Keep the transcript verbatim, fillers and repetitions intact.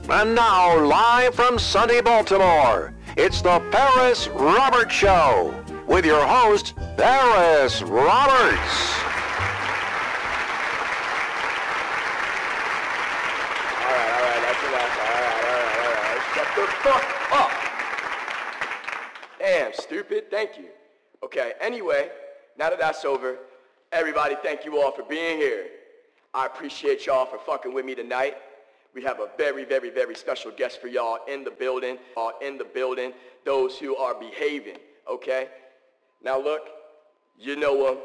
And now, live from sunny Baltimore, it's the Paris Roberts Show with your host, Paris Roberts. All right, all right, that's enough. All right, all right, all right. Shut the fuck up. Damn, stupid. Thank you. Okay, anyway, now that that's over, everybody, thank you all for being here. I appreciate y'all for fucking with me tonight. We have a very, very, very special guest for y'all in the building, uh, in the building, those who are behaving, okay? Now look, you know him,